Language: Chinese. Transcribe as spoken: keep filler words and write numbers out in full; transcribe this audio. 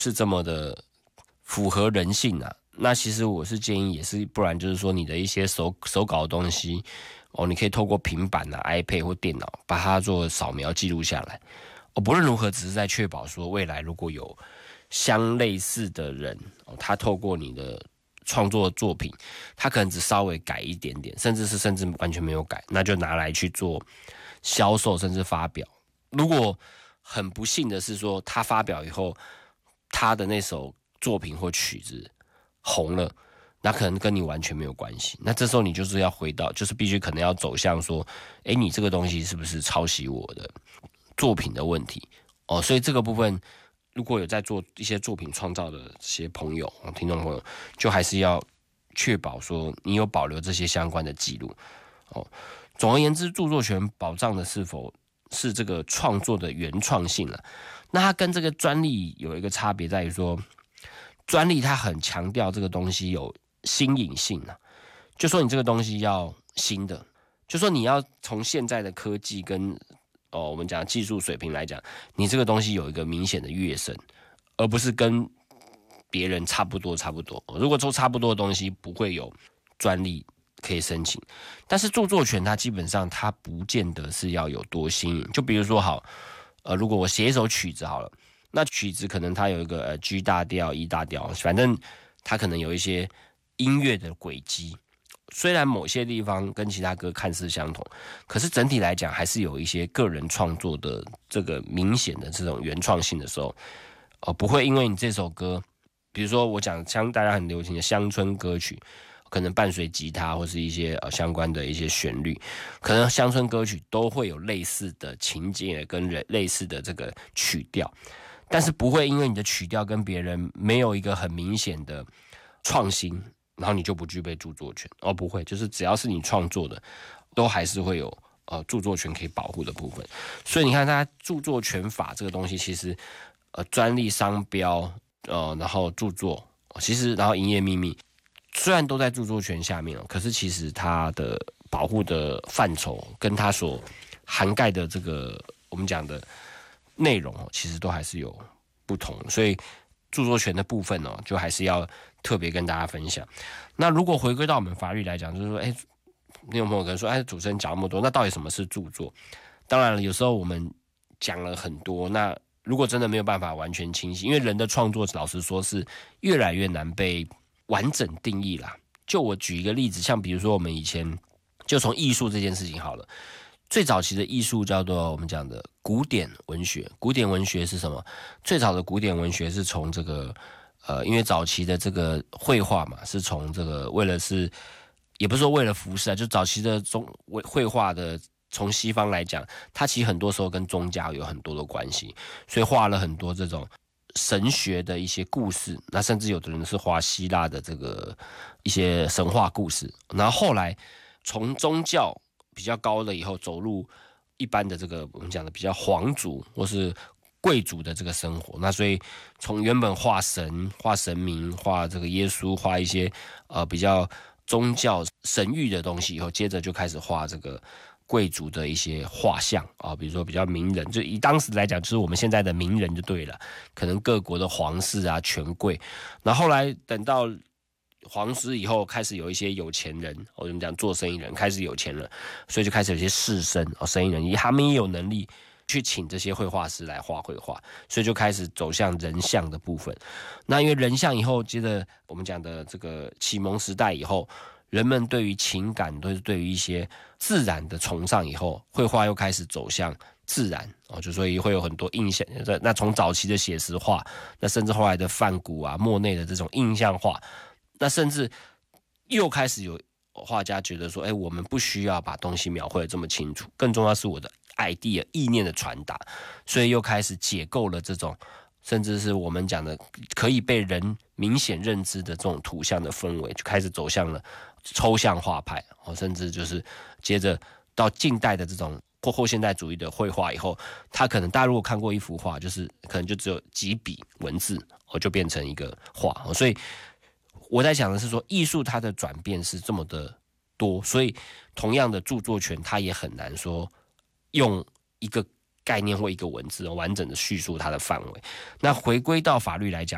是这么的符合人性啊。那其实我是建议，也是不然就是说你的一些手手稿的东西哦，你可以透过平板啊、iPad 或电脑把它做扫描记录下来。哦，不论如何，只是在确保说未来如果有相类似的人哦，他透过你的创作的作品，他可能只稍微改一点点，甚至是甚至完全没有改，那就拿来去做销售甚至发表。如果很不幸的是说他发表以后，他的那首作品或曲子红了，那可能跟你完全没有关系。那这时候你就是要回到，就是必须可能要走向说，诶，你这个东西是不是抄袭我的作品的问题哦？所以这个部分，如果有在做一些作品创造的这些朋友、听众朋友，就还是要确保说你有保留这些相关的记录哦。总而言之，著作权保障的是否是这个创作的原创性了？那它跟这个专利有一个差别在于说，专利它很强调这个东西有新颖性啊，就说你这个东西要新的，就说你要从现在的科技跟哦我们讲技术水平来讲，你这个东西有一个明显的跃升，而不是跟别人差不多差不多。如果说差不多的东西不会有专利可以申请，但是著作权它基本上它不见得是要有多新颖。就比如说好，呃，如果我写一首曲子好了。那曲子可能它有一个呃 G 大调、E 大调，反正它可能有一些音乐的轨迹。虽然某些地方跟其他歌看似相同，可是整体来讲还是有一些个人创作的这个明显的这种原创性的时候，呃，不会因为你这首歌，比如说我讲像大家很流行的乡村歌曲，可能伴随吉他或是一些呃相关的一些旋律，可能乡村歌曲都会有类似的情节跟类似的这个曲调。但是不会因为你的曲调跟别人没有一个很明显的创新，然后你就不具备著作权哦，不会，就是只要是你创作的，都还是会有呃著作权可以保护的部分。所以你看，它著作权法这个东西，其实呃专利、商标呃，然后著作，其实然后营业秘密，虽然都在著作权下面，可是其实它的保护的范畴跟它所涵盖的这个我们讲的内容其实都还是有不同，所以著作权的部分哦，就还是要特别跟大家分享。那如果回归到我们法律来讲，就是说，哎，听众朋友可能说，哎，主持人讲那么多，那到底什么是著作？当然了，有时候我们讲了很多，那如果真的没有办法完全清晰，因为人的创作，老实说是越来越难被完整定义啦。就我举一个例子，像比如说我们以前就从艺术这件事情好了。最早期的艺术叫做我们讲的古典文学。古典文学是什么？最早的古典文学是从这个呃，因为早期的这个绘画嘛，是从这个为了是，也不是说为了服饰啊，就早期的中绘画的，从西方来讲，它其实很多时候跟宗教有很多的关系，所以画了很多这种神学的一些故事。那甚至有的人是画希腊的这个一些神话故事。然后后来从宗教比较高了以后，走入一般的这个我们讲的比较皇族或是贵族的这个生活。那所以从原本画神、画神明、画这个耶稣、画一些呃比较宗教神谕的东西以后，接着就开始画这个贵族的一些画像啊，比如说比较名人，就以当时来讲，就是我们现在的名人就对了，可能各国的皇室啊、权贵。那后来等到皇室以后，开始有一些有钱人，我们讲做生意人开始有钱了，所以就开始有些士绅哦，生意人，他们也有能力去请这些绘画师来画绘画，所以就开始走向人像的部分。那因为人像以后，接着我们讲的这个启蒙时代以后，人们对于情感都是对于一些自然的崇尚以后，绘画又开始走向自然哦，就所以会有很多印象。那从早期的写实画，那甚至后来的梵谷啊、莫内的这种印象画。那甚至又开始有画家觉得说，哎，我们不需要把东西描绘得这么清楚，更重要是我的 idea 意念的传达，所以又开始解构了这种，甚至是我们讲的可以被人明显认知的这种图像的氛围，就开始走向了抽象画派，甚至就是接着到近代的这种或后现代主义的绘画以后，它可能大家如果看过一幅画，就是可能就只有几笔文字，就变成一个画，所以。我在想的是说，艺术它的转变是这么的多，所以同样的著作权，它也很难说用一个概念或一个文字完整的叙述它的范围。那回归到法律来讲，